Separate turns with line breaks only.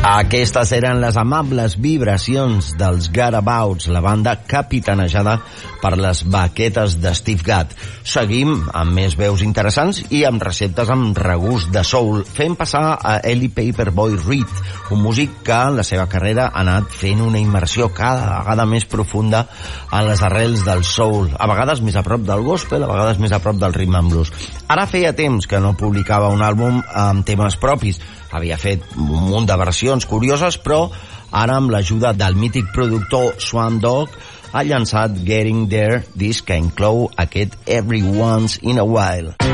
Aquestes eren les amables vibracions dels Garbouts, la banda capitanejada per les baquetes de Steve Gadd. Seguim amb més veus interessants i amb receptes amb regust de soul, fent passar a Ellie Paperboy Reed, un músic que en la seva carrera ha anat fent una immersió cada vegada més profunda en les arrels del soul, a vegades més a prop del gospel, a vegades més a prop del rhythm and blues. Ara feia temps que no publicava un àlbum amb temes propis. Havia fet un munt de versions curioses, però ara amb l'ajuda del mític productor Swan Dog ha llançat Getting There, disc que inclou aquest Every Once in a While.